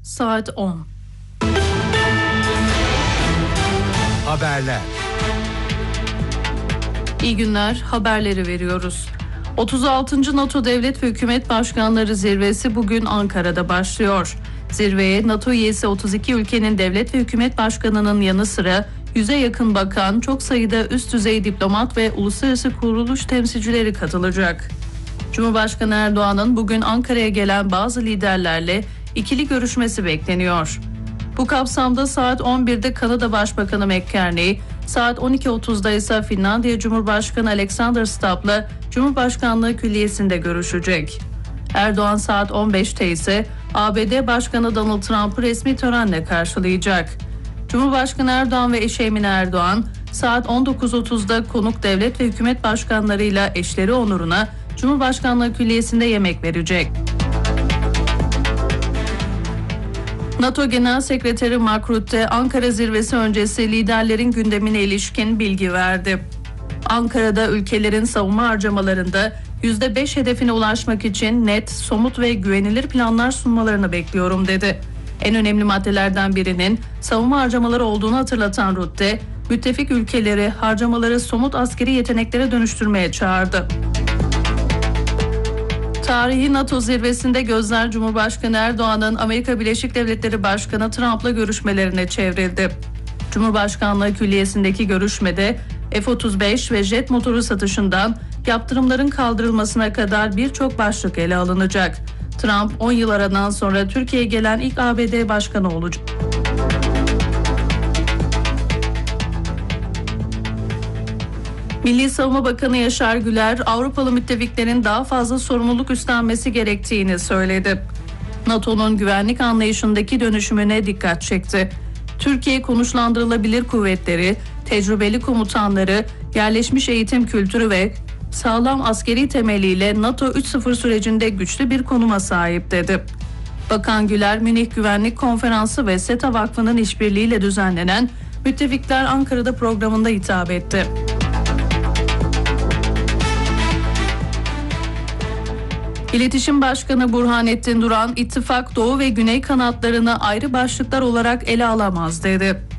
saat 10. Haberler. İyi günler, haberleri veriyoruz. 36. NATO Devlet ve Hükümet Başkanları Zirvesi bugün Ankara'da başlıyor. Zirveye NATO üyesi 32 ülkenin devlet ve hükümet başkanının yanı sıra 100'e yakın bakan, çok sayıda üst düzey diplomat ve uluslararası kuruluş temsilcileri katılacak. Cumhurbaşkanı Erdoğan'ın bugün Ankara'ya gelen bazı liderlerle ikili görüşmesi bekleniyor. Bu kapsamda saat 11'de Kanada Başbakanı McCartney, saat 12.30'da ise Finlandiya Cumhurbaşkanı Alexander Stubb'la Cumhurbaşkanlığı Külliyesi'nde görüşecek. Erdoğan saat 15'te ise ABD Başkanı Donald Trump'ı resmi törenle karşılayacak. Cumhurbaşkanı Erdoğan ve eşi Emine Erdoğan saat 19.30'da konuk devlet ve hükümet başkanlarıyla eşleri onuruna Cumhurbaşkanlığı Külliyesi'nde yemek verecek. NATO Genel Sekreteri Mark Rutte, Ankara zirvesi öncesi liderlerin gündemine ilişkin bilgi verdi. Ankara'da ülkelerin savunma harcamalarında %5 hedefine ulaşmak için net, somut ve güvenilir planlar sunmalarını bekliyorum dedi. En önemli maddelerden birinin savunma harcamaları olduğunu hatırlatan Rutte, müttefik ülkeleri harcamaları somut askeri yeteneklere dönüştürmeye çağırdı. Tarihi NATO zirvesinde gözler Cumhurbaşkanı Erdoğan'ın Amerika Birleşik Devletleri Başkanı Trump'la görüşmelerine çevrildi. Cumhurbaşkanlığı Külliyesi'ndeki görüşmede F-35 ve jet motoru satışından yaptırımların kaldırılmasına kadar birçok başlık ele alınacak. Trump 10 yıl aradan sonra Türkiye'ye gelen ilk ABD Başkanı olacak. Milli Savunma Bakanı Yaşar Güler, Avrupalı müttefiklerin daha fazla sorumluluk üstlenmesi gerektiğini söyledi. NATO'nun güvenlik anlayışındaki dönüşümüne dikkat çekti. Türkiye konuşlandırılabilir kuvvetleri, tecrübeli komutanları, yerleşmiş eğitim kültürü ve sağlam askeri temeliyle NATO 3.0 sürecinde güçlü bir konuma sahip dedi. Bakan Güler, Münih Güvenlik Konferansı ve SETA Vakfı'nın işbirliğiyle düzenlenen Müttefikler Ankara'da programında hitap etti. İletişim Başkanı Burhanettin Duran, ittifak Doğu ve Güney kanatlarını ayrı başlıklar olarak ele alamaz dedi.